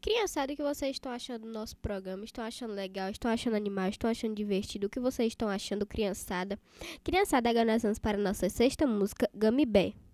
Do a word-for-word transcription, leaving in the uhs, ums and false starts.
Criançada, o que vocês estão achando do nosso programa? Estão achando legal? Estão achando animal? Estão achando divertido? O que vocês estão achando, criançada? Criançada, agora nós vamos para a nossa sexta música, Gummy Bear.